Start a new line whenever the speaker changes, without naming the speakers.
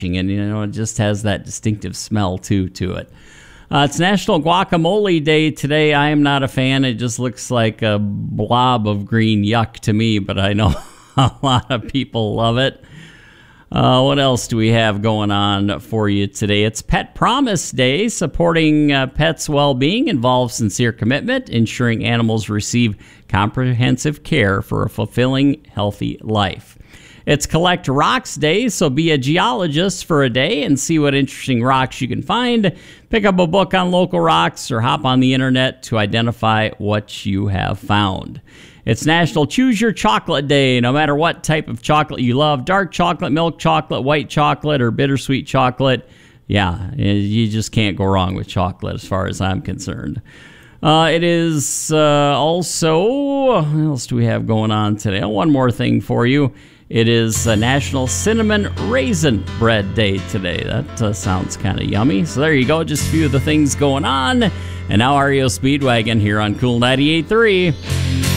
and it just has that distinctive smell to it. It's National Guacamole Day today. I am not a fan. It just looks like a blob of green yuck to me, but I know a lot of people love it. What else do we have going on for you today? It's Pet Promise Day. Supporting pets' well-being involves sincere commitment, ensuring animals receive comprehensive care for a fulfilling, healthy life. It's Collect Rocks Day, so be a geologist for a day and see what interesting rocks you can find. Pick up a book on local rocks or hop on the internet to identify what you have found. It's National Choose Your Chocolate Day. No matter what type of chocolate you love, dark chocolate, milk chocolate, white chocolate, or bittersweet chocolate, yeah, you just can't go wrong with chocolate as far as I'm concerned. It is also, what else do we have going on today? One more thing for you. It is National Cinnamon Raisin Bread Day today. That sounds kind of yummy. So there you go, just a few of the things going on. And now REO Speedwagon here on Cool 98.3.